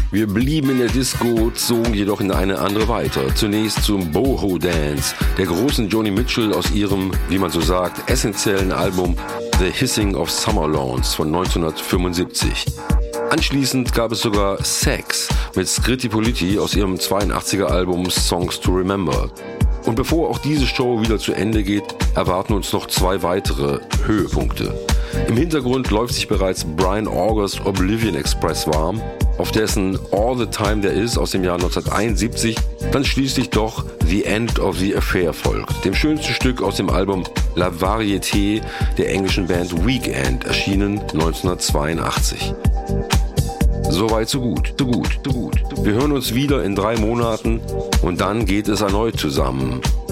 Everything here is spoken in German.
Wir blieben in der Disco, zogen jedoch in eine andere weiter. Zunächst zum Boho Dance, der großen Joni Mitchell aus ihrem, wie man so sagt, essentiellen Album The Hissing of Summer Lawns von 1975. Anschließend gab es sogar Sex mit Scritti Politti aus ihrem 82er Album Songs to Remember. Und bevor auch diese Show wieder zu Ende geht, erwarten uns noch 2 weitere Höhepunkte. Im Hintergrund läuft sich bereits Brian August Oblivion Express warm, auf dessen All the Time There Is aus dem Jahr 1971 dann schließlich doch The End of the Affair folgt, dem schönsten Stück aus dem Album La Variété der englischen Band Weekend, erschienen 1982. Soweit, so gut. Wir hören uns wieder in 3 Monaten und dann geht es erneut zusammen.